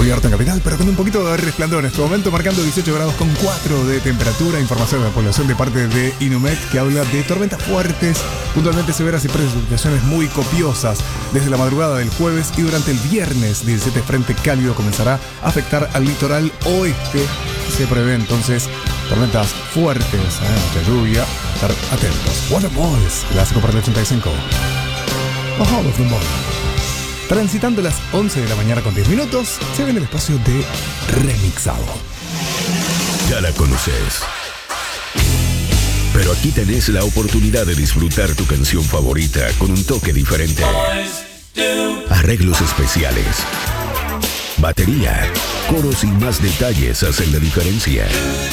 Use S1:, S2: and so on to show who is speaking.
S1: cubierto en capital, pero con un poquito de resplandor en este momento, marcando 18 grados con 4 de temperatura. Información de la población de parte de Inumet, que habla de tormentas fuertes, puntualmente severas y precipitaciones muy copiosas desde la madrugada del jueves y durante el viernes. 17 frente cálido comenzará a afectar al litoral oeste. Se prevé entonces tormentas fuertes, de lluvia. Estar atentos. Waterballs, clásico para el 85. The Hall of the Morning. Transitando las 11 de la mañana con 10 minutos, se ve en el espacio de Remixado.
S2: Ya la conoces. Pero aquí tenés la oportunidad de disfrutar tu canción favorita con un toque diferente. Arreglos especiales, batería, coros y más detalles hacen la diferencia.